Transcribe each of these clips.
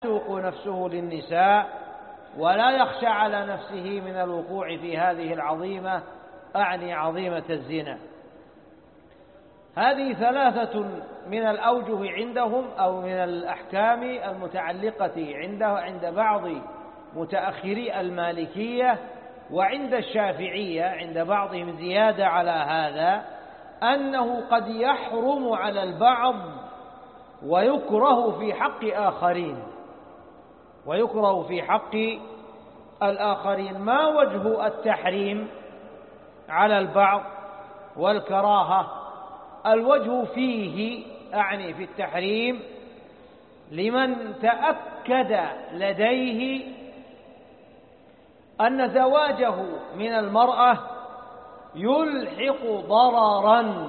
يسوق نفسه للنساء ولا يخشى على نفسه من الوقوع في هذه العظيمة، أعني عظيمة الزنا. هذه ثلاثة من الأوجه عندهم أو من الأحكام المتعلقة عند بعض متأخري المالكية، وعند الشافعية عند بعضهم زيادة على هذا، أنه قد يحرم على البعض ويكره في حق آخرين، ويكره في حق الآخرين. ما وجه التحريم على البعض والكراهة؟ الوجه فيه، أعني في التحريم، لمن تأكد لديه أن زواجه من المرأة يلحق ضررا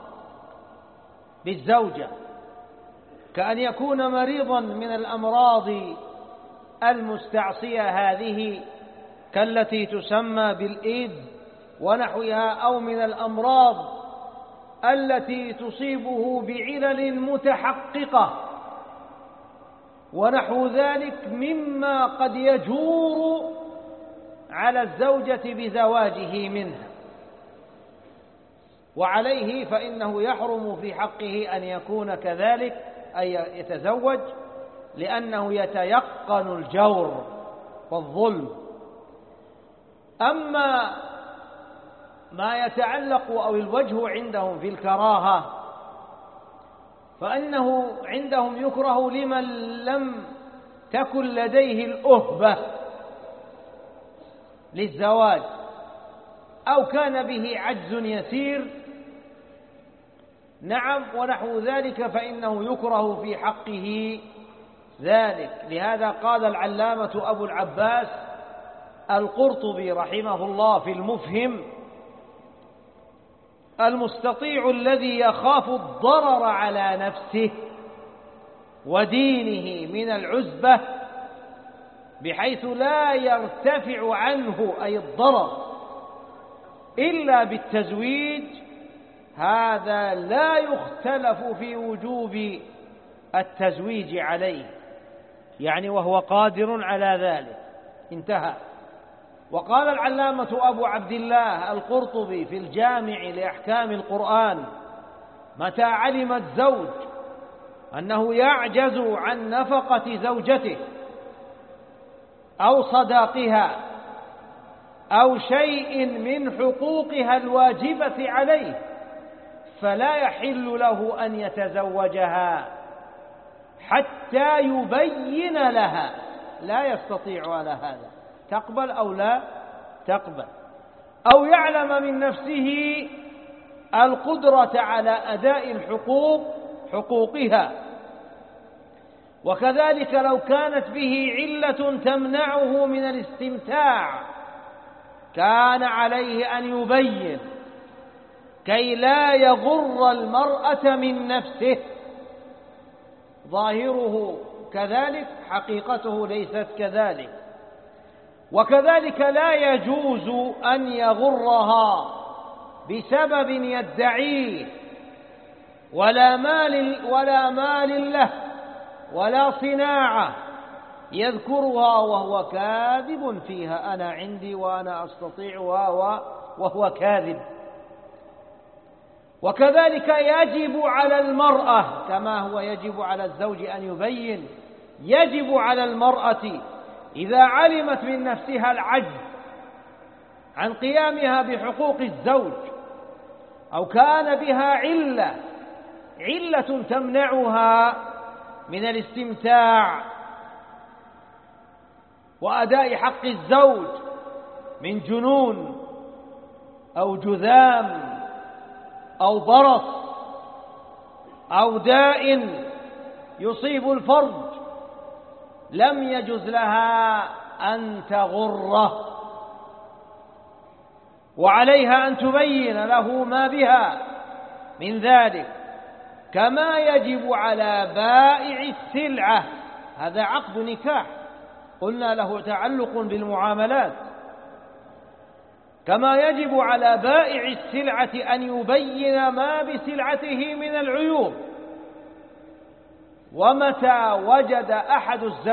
بالزوجة، كأن يكون مريضا من الأمراض المستعصية هذه كالتي تسمى بالإيدز ونحوها، أو من الأمراض التي تصيبه بعلل متحققة ونحو ذلك مما قد يجور على الزوجة بزواجه منها، وعليه فإنه يحرم في حقه أن يكون كذلك، أي يتزوج، لأنه يتيقن الجور والظلم. أما ما يتعلق أو الوجه عندهم في الكراهة، فإنه عندهم يكره لمن لم تكن لديه الأهبة للزواج أو كان به عجز يسير، نعم، ونحو ذلك، فإنه يكره في حقه ذلك. لهذا قال العلامة أبو العباس القرطبي رحمه الله في المفهم: المستطيع الذي يخاف الضرر على نفسه ودينه من العزبة بحيث لا يرتفع عنه أي الضرر إلا بالتزويج، هذا لا يختلف في وجوب التزويج عليه، يعني وهو قادر على ذلك. انتهى. وقال العلامة أبو عبد الله القرطبي في الجامع لأحكام القرآن: متى علم الزوج أنه يعجز عن نفقة زوجته أو صداقها أو شيء من حقوقها الواجبة عليه، فلا يحل له أن يتزوجها حتى يبين لها. لا يستطيع على هذا، تقبل أو لا تقبل، أو يعلم من نفسه القدرة على أداء حقوقها. وكذلك لو كانت به علة تمنعه من الاستمتاع كان عليه أن يبين كي لا يغر المرأة من نفسه، ظاهره كذلك حقيقته ليست كذلك. وكذلك لا يجوز أن يغرها بسبب يدعيه ولا مال له ولا صناعة يذكرها وهو كاذب فيها: أنا عندي وأنا أستطيع، وهو كاذب. وكذلك يجب على المرأة كما هو يجب على الزوج أن يبين، يجب على المرأة إذا علمت من نفسها العجز عن قيامها بحقوق الزوج أو كان بها علة تمنعها من الاستمتاع وأداء حق الزوج من جنون أو جذام أو برص أو داء يصيب الفرج، لم يجز لها أن تغره، وعليها أن تبين له ما بها من ذلك، كما يجب على بائع السلعة. هذا عقد نكاح قلنا له تعلق بالمعاملات، كما يجب على بائع السلعة أن يبين ما بسلعته من العيوب. ومتى وجد أحد الزوجين